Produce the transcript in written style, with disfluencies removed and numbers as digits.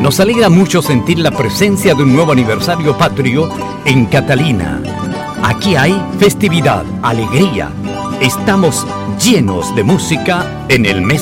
Nos alegra mucho sentir la presencia de un nuevo aniversario patrio en Catalina. Aquí hay festividad, alegría. Estamos llenos de música en el mes